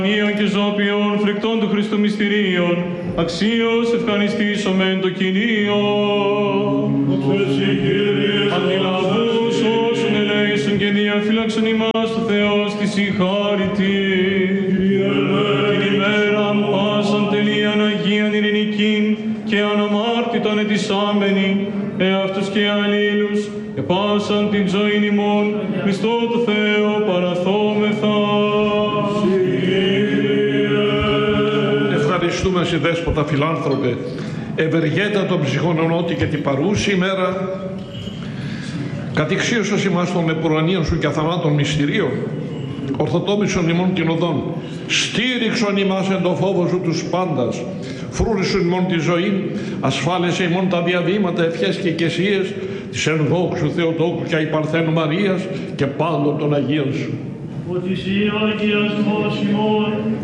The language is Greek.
Και ζώπιον φρικτών του Χριστού μυστηρίων, αξίως ευχαριστήσομεν το Κυρίο. Αντιλαβούς όσων ελέησον και διαφύλαξον ημάς το Θεός της συγχάρητη. Την ημέραν πάσαν τελείαν Αγίαν ειρηνικήν και αναμάρτητον ετισάμενοι, εαυτούς και αλλήλους, και πάσαν την ζωήν ημών, Χριστό το Θεό παραθόμεθα. Ευχαριστούμε σε Δέσποτα Φιλάνθρωπε, ευεργέτα των ψυχών ονότη και την παρούση ημέρα, κατηξίωσος ημάς των επουρανίων σου και αθανάτων μυστηρίων, ορθοτόμησον ημών την οδόν, στήριξον ημάς εν το φόβο σου τους πάντας, φρούρισον ημών τη ζωή, ασφάλισε ημών τα διαβήματα, ευχές και οικεσίες της εν δόξου Θεοτόκου και αϊπαρθένου Μαρίας και πάντων των Αγίων σου. Ότι εσύ Αγίας ημών